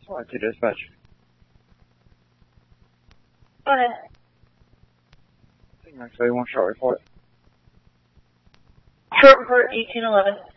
Sorry to dispatch. Go ahead. Actually, one short report. Short report 1811.